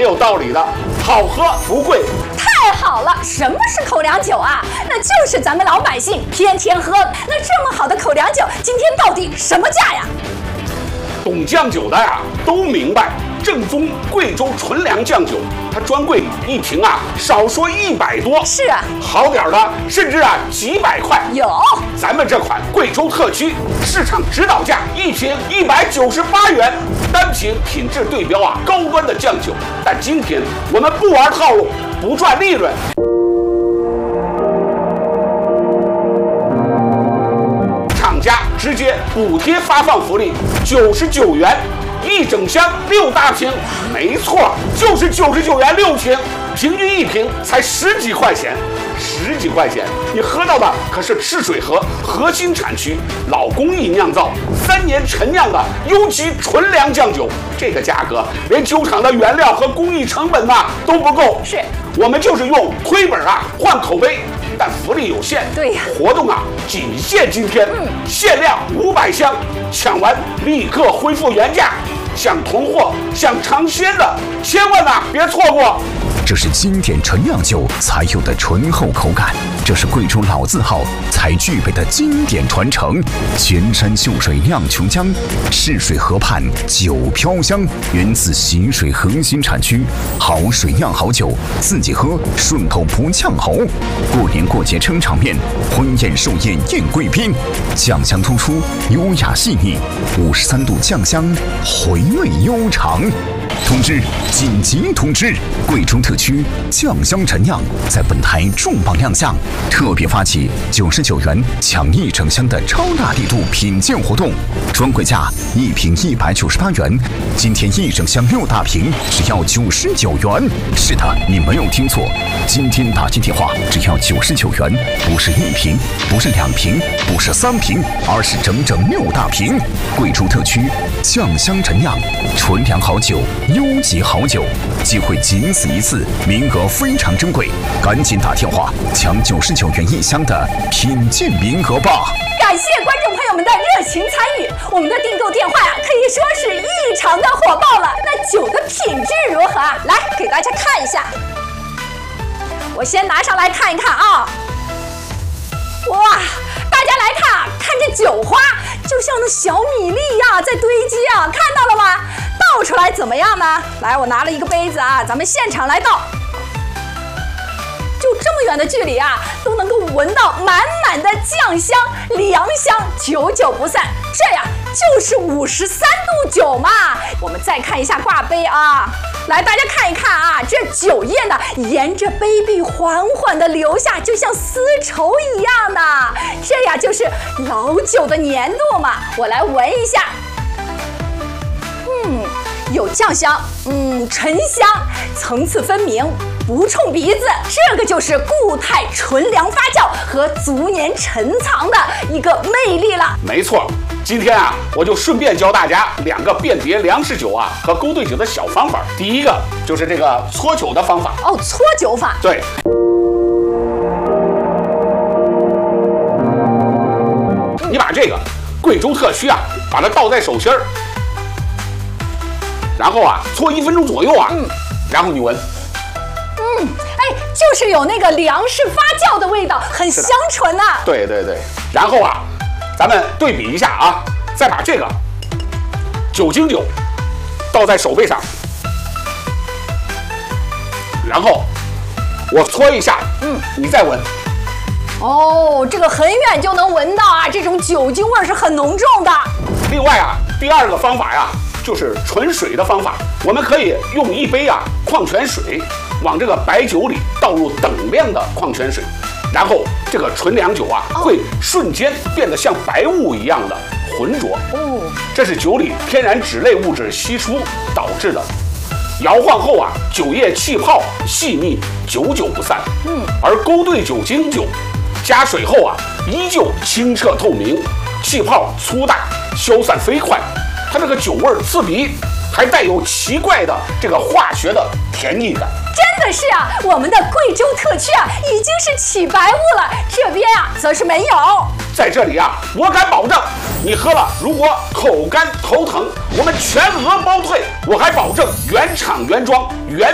有道理的，好喝不贵。 太好了，什么是口粮酒啊？那就是咱们老百姓天天喝。那这么好的口粮酒，今天到底什么价呀？ 懂酱酒的呀，都明白，正宗贵州纯粮酱酒，它专柜一瓶啊，少说100多。 是啊， 好点的甚至啊几百块。 有， 咱们这款贵州特区市场指导价一瓶198元，单凭品质对标啊高端的酱酒。但今天我们不玩套路，不赚利润。厂家直接补贴发放福利，99元一整箱6大瓶，没错，就是99元6瓶，平均一瓶才10几块钱，10几块钱，你喝到的可是赤水河核心产区老工艺酿造3年陈酿的优级纯粮酱酒，这个价格连酒厂的原料和工艺成本都不够。 是， 我们就是用亏本换口碑。但福利有限， 对呀， 活动仅限今天，限量500箱，抢完立刻恢复原价。想囤货、想尝鲜的，千万别错过。 这是经典陈酿酒才有的醇厚口感，这是贵州老字号才具备的经典传承。泉山秀水酿琼浆，赤水河畔酒飘香，源自习水核心产区，好水酿好酒，自己喝顺口不呛喉。过年过节撑场面，婚宴寿宴宴贵宾，酱香突出，优雅细腻，53度酱香，回味悠长。通知！紧急通知！贵州特区酱香陈酿在本台重磅亮相，特别发起99元抢一整箱的超大力度品鉴活动，专柜价一瓶198元，今天一整箱6大瓶只要99元。是的，你没有听错，今天打进电话只要99元，不是1瓶，不是2瓶，不是3瓶，而是整整6大瓶。贵州特区酱香陈酿，纯粮好酒。优级好酒，机会仅此一次，名额非常珍贵，赶紧打电话抢99元1箱的品鉴名额吧！ 感谢观众朋友们的热情参与，我们的订购电话可以说是异常的火爆了。那酒的品质如何啊？来给大家看一下，我先拿上来看一看啊。哇，大家来看，看这酒花就像那小米粒呀，在堆积啊，看到了吗？倒出来怎么样呢？来，我拿了一个杯子咱们现场来倒。就这么远的距离都能够闻到满满的酱香、粮香，久久不散。这呀就是53度酒嘛。我们再看一下挂杯来，大家看一看这酒液呢，沿着杯壁缓缓地流下，就像丝绸一样的。这呀就是老酒的粘度嘛。我来闻一下。有酱香，醇香，层次分明，不冲鼻子。这个就是固态纯粮发酵和足年陈藏的一个魅力了。 没错，今天我就顺便教大家2个辨别粮食酒和勾兑酒的小方法。第一个就是这个搓酒的方法。 搓酒法。 对。你把这个贵州特区把它倒在手心儿。然后搓1分钟左右然后你闻， 就是有那个粮食发酵的味道，很香醇对对对，然后咱们对比一下再把这个酒精酒倒在手背上，然后我搓一下，你再闻。 这个很远就能闻到这种酒精味是很浓重的。 另外第2个方法就是纯水的方法，我们可以用一杯矿泉水往这个白酒里倒入等量的矿泉水，然后这个纯粮酒会瞬间变得像白雾一样的浑浊。这是酒里天然酯类物质析出导致的。摇晃后酒液气泡细密，久久不散。而勾兑酒精酒加水后依旧清澈透明，气泡粗大，消散飞快。它这个酒味刺鼻，还带有奇怪的这个化学的甜腻感。 真的是我们的贵州特区已经是起白雾了，这边则是没有。 在这里我敢保证，你喝了如果口干头疼，我们全额包退。我还保证原厂原装原